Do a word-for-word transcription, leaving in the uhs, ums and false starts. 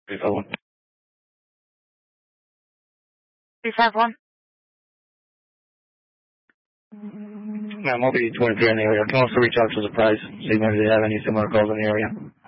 three five one. three five one. Ma'am, I'll be twenty-three in the area. Can also reach out to Surprise, see if they have any similar calls in the area.